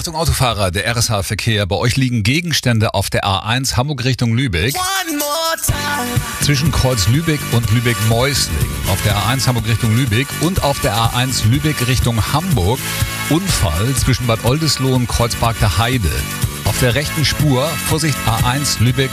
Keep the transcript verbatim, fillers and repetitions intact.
Achtung Autofahrer, der R S H-Verkehr. Bei euch liegen Gegenstände auf der A eins Hamburg Richtung Lübeck. Zwischen Kreuz Lübeck und Lübeck-Meusling. Auf der A eins Hamburg Richtung Lübeck und auf der A eins Lübeck Richtung Hamburg. Unfall zwischen Bad Oldesloe und Kreuzpark der Heide. Auf der rechten Spur, Vorsicht A eins Lübeck